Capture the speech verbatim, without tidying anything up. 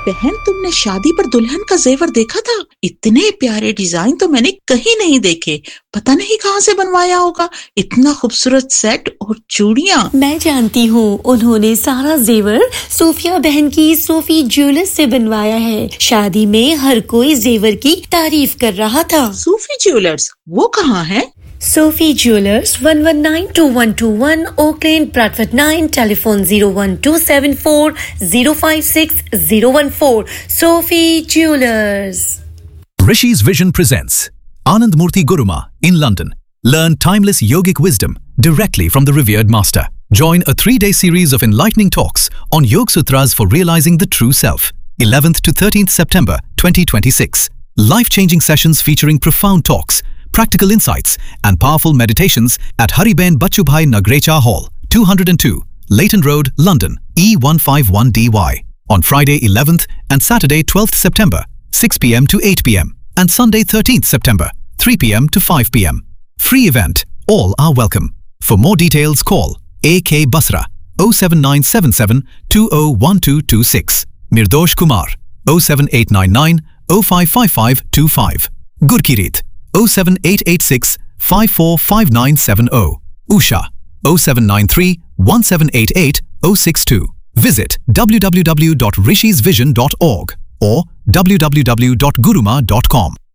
बहन, तुमने शादी पर दुल्हन का जेवर देखा था? इतने प्यारे डिजाइन तो मैंने कहीं नहीं देखे। पता नहीं कहाँ से बनवाया होगा। इतना खूबसूरत सेट और चूड़ियाँ। मैं जानती हूँ, उन्होंने सारा जेवर सोफिया बहन की सोफी ज्वेलर्स से बनवाया है। शादी में हर कोई जेवर की तारीफ कर रहा था। सोफी ज्वेलर्स, वो कहाँ है? Sophie Jewelers, one one nine two one two one, Oak Lane, Bradford nine, telephone zero one two seven four zero five six zero one four. Sophie Jewelers. Rishi's Vision presents Anand Murthy Guruma in London. Learn timeless yogic wisdom directly from the revered master. Join a three-day series of enlightening talks on Yog Sutras for realizing the true self. eleventh to thirteenth September twenty twenty-six. Life-changing sessions featuring profound talks, practical insights and powerful meditations at Hariben Bachubhai Nagrecha Hall, two oh two, Leighton Road, London, E one five one D Y. On Friday eleventh and Saturday twelfth September, six p m to eight p m and Sunday thirteenth September, three p m to five p m. Free event. All are welcome. For more details, call A K Basra oh seven nine seven seven two oh one two two six, Mirdosh Kumar oh seven eight nine nine oh five five five two five, Gurkirit oh seven eight eight six five four five nine seven oh, Usha oh seven nine three one seven eight eight oh six two. Visit w w w dot rishis vision dot org or w w w dot guruma dot com.